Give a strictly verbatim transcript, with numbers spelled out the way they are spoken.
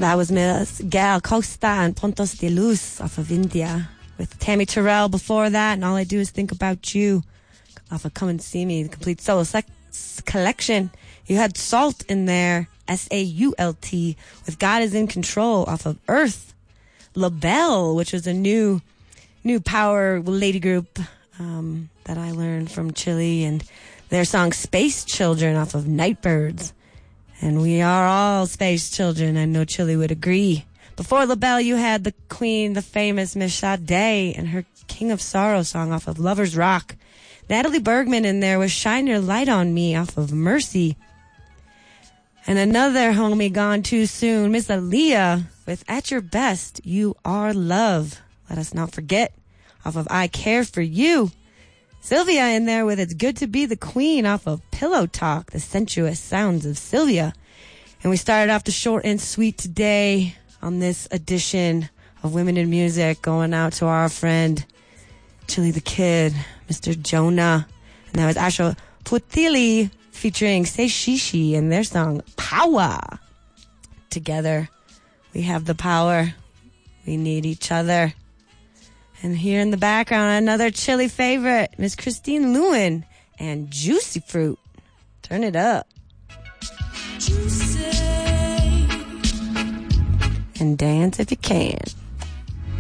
That was Miss Gal Costa and Pontos de Luz off of India. With Tammy Terrell before that, and All I Do Is Think About You off of Come and See Me, the complete solo sec- collection. You had Salt in there, S A U L T, with God Is in Control off of Earth. LaBelle, which was a new new power lady group um, that I learned from Chile, and their song Space Children off of Nightbirds. And we are all space children. I know Chile would agree. Before LaBelle, you had the queen, the famous Miss Sade, and her King of Sorrow song off of Lover's Rock. Natalie Bergman in there with Shine Your Light on Me off of Mercy. And another homie gone too soon, Miss Aaliyah with At Your Best, You Are Love. Let us not forget off of I Care For You. Sylvia in there with It's Good to Be the Queen off of Pillow Talk, the sensuous sounds of Sylvia. And we started off the short and sweet today on this edition of Women in Music, going out to our friend Chili the Kid, Mister Jonah. And that was Asha Putili featuring Say Shishi and their song Power. Together, we have the power. We need each other. And here in the background, another Chili favorite, Miss Christine Lewin and Juicy Fruit. Turn it up. Juicy. And dance if you can.